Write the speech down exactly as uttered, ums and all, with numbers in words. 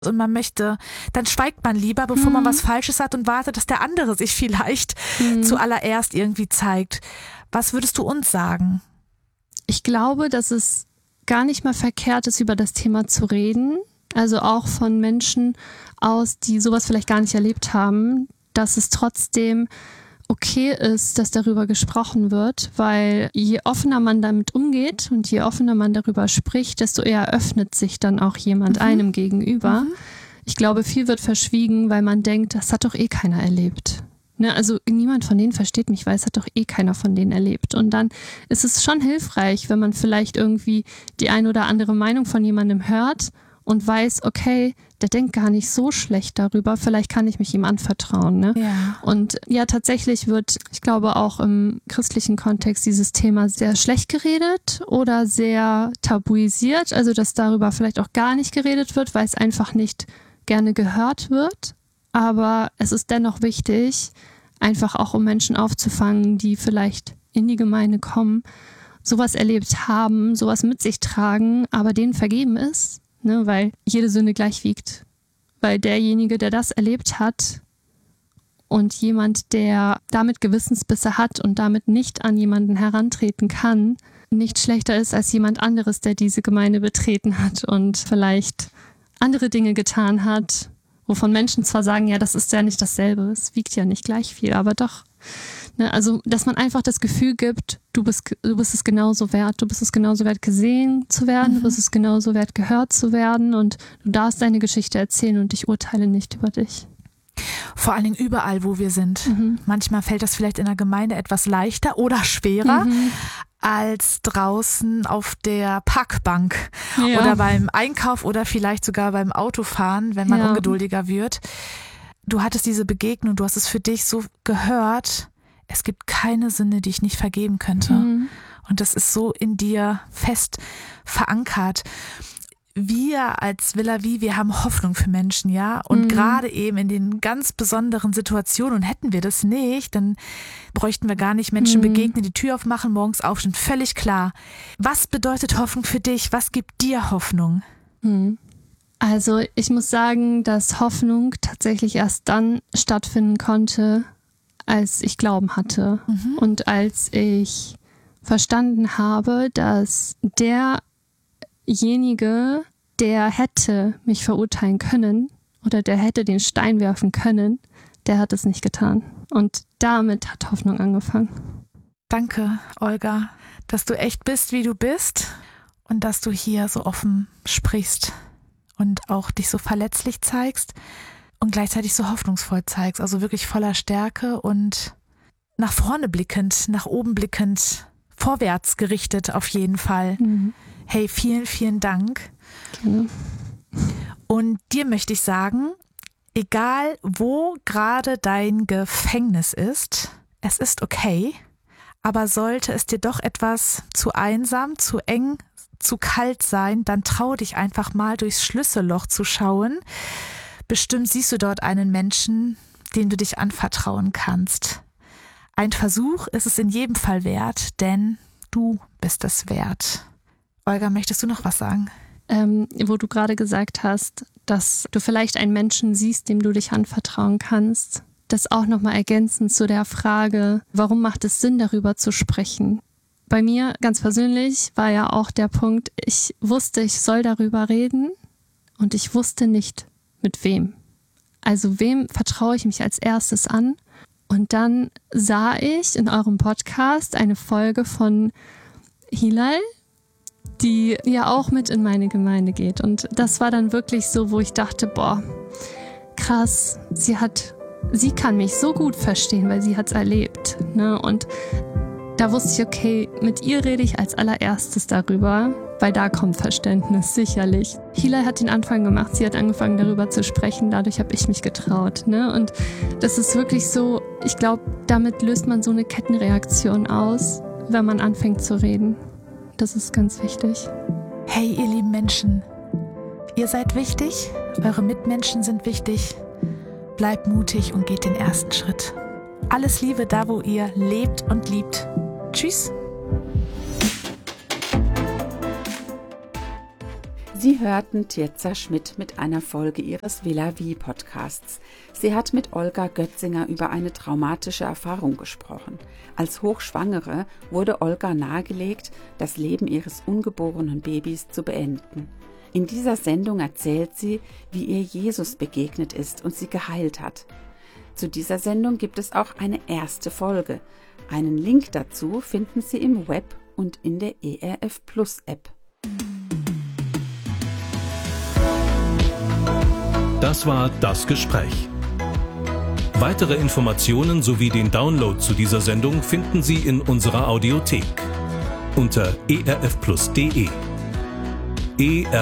und man möchte, dann schweigt man lieber, bevor mhm. man was Falsches sagt und wartet, dass der andere sich vielleicht mhm. zuallererst irgendwie zeigt. Was würdest du uns sagen? Ich glaube, dass es gar nicht mal verkehrt ist, über das Thema zu reden. Also auch von Menschen aus, die sowas vielleicht gar nicht erlebt haben, dass es trotzdem okay ist, dass darüber gesprochen wird, weil je offener man damit umgeht und je offener man darüber spricht, desto eher öffnet sich dann auch jemand mhm. einem gegenüber. Mhm. Ich glaube, viel wird verschwiegen, weil man denkt, das hat doch eh keiner erlebt. Ne? Also niemand von denen versteht mich, weil es hat doch eh keiner von denen erlebt. Und dann ist es schon hilfreich, wenn man vielleicht irgendwie die ein oder andere Meinung von jemandem hört und weiß, okay, der denkt gar nicht so schlecht darüber, vielleicht kann ich mich ihm anvertrauen. Ne? Ja. Und ja, tatsächlich wird, ich glaube auch im christlichen Kontext dieses Thema sehr schlecht geredet oder sehr tabuisiert, also dass darüber vielleicht auch gar nicht geredet wird, weil es einfach nicht gerne gehört wird. Aber es ist dennoch wichtig, einfach auch um Menschen aufzufangen, die vielleicht in die Gemeinde kommen, sowas erlebt haben, sowas mit sich tragen, aber denen vergeben ist. Ne, weil jede Sünde gleich wiegt. Weil derjenige, der das erlebt hat und jemand, der damit Gewissensbisse hat und damit nicht an jemanden herantreten kann, nicht schlechter ist als jemand anderes, der diese Gemeinde betreten hat und vielleicht andere Dinge getan hat, wovon Menschen zwar sagen, ja, das ist ja nicht dasselbe, es wiegt ja nicht gleich viel, aber doch. Ne, also, dass man einfach das Gefühl gibt, du bist, du bist es genauso wert, du bist es genauso wert, gesehen zu werden, mhm. du bist es genauso wert, gehört zu werden und du darfst deine Geschichte erzählen und ich urteile nicht über dich. Vor allen Dingen überall, wo wir sind. Mhm. Manchmal fällt das vielleicht in der Gemeinde etwas leichter oder schwerer mhm. als draußen auf der Parkbank ja. oder beim Einkauf oder vielleicht sogar beim Autofahren, wenn man ja. ungeduldiger wird. Du hattest diese Begegnung, du hast es für dich so gehört, es gibt keine Sünde, die ich nicht vergeben könnte. Mhm. Und das ist so in dir fest verankert. Wir als Villa Vie, wir haben Hoffnung für Menschen, ja. Und mhm. gerade eben in den ganz besonderen Situationen, und hätten wir das nicht, dann bräuchten wir gar nicht Menschen mhm. begegnen, die Tür aufmachen, morgens aufstehen. Völlig klar. Was bedeutet Hoffnung für dich? Was gibt dir Hoffnung? Mhm. Also ich muss sagen, dass Hoffnung tatsächlich erst dann stattfinden konnte, als ich Glauben hatte mhm. und als ich verstanden habe, dass derjenige, der hätte mich verurteilen können oder der hätte den Stein werfen können, der hat es nicht getan. Und damit hat Hoffnung angefangen. Danke, Olga, dass du echt bist, wie du bist und dass du hier so offen sprichst und auch dich so verletzlich zeigst. Und gleichzeitig so hoffnungsvoll zeigst, also wirklich voller Stärke und nach vorne blickend, nach oben blickend, vorwärts gerichtet auf jeden Fall. Mhm. Hey, vielen, vielen Dank. Gerne. Und dir möchte ich sagen, egal wo gerade dein Gefängnis ist, es ist okay, aber sollte es dir doch etwas zu einsam, zu eng, zu kalt sein, dann trau dich einfach mal durchs Schlüsselloch zu schauen. Bestimmt siehst du dort einen Menschen, dem du dich anvertrauen kannst. Ein Versuch ist es in jedem Fall wert, denn du bist es wert. Olga, möchtest du noch was sagen? Ähm, wo du gerade gesagt hast, dass du vielleicht einen Menschen siehst, dem du dich anvertrauen kannst. Das auch nochmal ergänzend zu der Frage, warum macht es Sinn, darüber zu sprechen? Bei mir ganz persönlich war ja auch der Punkt, ich wusste, ich soll darüber reden und ich wusste nicht, mit wem. Also wem vertraue ich mich als erstes an? Und dann sah ich in eurem Podcast eine Folge von Hilal, die ja auch mit in meine Gemeinde geht. Und das war dann wirklich so, wo ich dachte, boah, krass, sie hat, sie kann mich so gut verstehen, weil sie hat es erlebt. Ne? Und da wusste ich, okay, mit ihr rede ich als allererstes darüber, weil da kommt Verständnis, sicherlich. Hilal hat den Anfang gemacht, sie hat angefangen darüber zu sprechen, dadurch habe ich mich getraut. Ne? Und das ist wirklich so, ich glaube, damit löst man so eine Kettenreaktion aus, wenn man anfängt zu reden. Das ist ganz wichtig. Hey, ihr lieben Menschen, ihr seid wichtig, eure Mitmenschen sind wichtig. Bleibt mutig und geht den ersten Schritt. Alles Liebe da, wo ihr lebt und liebt. Tschüss. Sie hörten Tirza Schmidt mit einer Folge ihres Villa Vie Podcasts. Sie hat mit Olga Götzinger über eine traumatische Erfahrung gesprochen. Als Hochschwangere wurde Olga nahegelegt, das Leben ihres ungeborenen Babys zu beenden. In dieser Sendung erzählt sie, wie ihr Jesus begegnet ist und sie geheilt hat. Zu dieser Sendung gibt es auch eine erste Folge. Einen Link dazu finden Sie im Web und in der E R F Plus App. Das war Das Gespräch. Weitere Informationen sowie den Download zu dieser Sendung finden Sie in unserer Audiothek unter e r f plus punkt d e. E